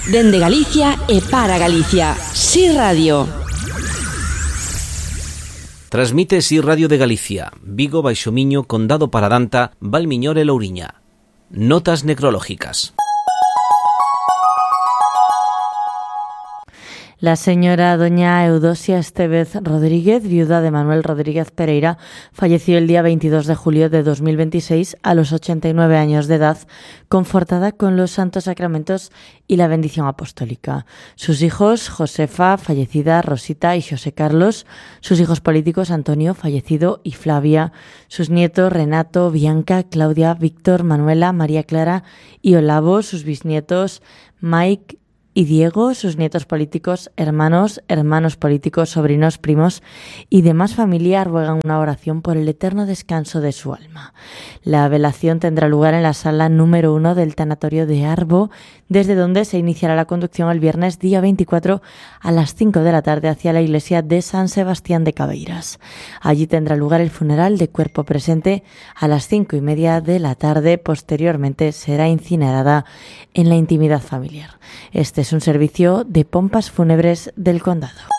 Dende Galicia e para Galicia. Si Radio. Transmite Si Radio de Galicia, Vigo, Baixo Miño, Condado Paradanta, Valmiñor e Louriña. Notas necrológicas. La señora doña Eudosia Estevez Rodríguez, viuda de Manuel Rodríguez Pereira, falleció el día 22 de julio de 2026 a los 89 años de edad, confortada con los santos sacramentos y la bendición apostólica. Sus hijos, Josefa, fallecida, Rosita y José Carlos, sus hijos políticos, Antonio, fallecido, y Flavia, sus nietos, Renato, Bianca, Claudia, Víctor, Manuela, María Clara y Olavo, sus bisnietos, Mike y Diego, sus nietos políticos, hermanos políticos, sobrinos, primos y demás familia ruegan una oración por el eterno descanso de su alma. La velación tendrá lugar en la sala número 1 del tanatorio de Arbo, desde donde se iniciará la conducción el viernes día 24 a las 5 de la tarde hacia la iglesia de San Sebastián de Cabeiras. Allí tendrá lugar el funeral de cuerpo presente a las 5:30 de la tarde. Posteriormente será incinerada en la intimidad familiar. Este es un servicio de pompas fúnebres del condado.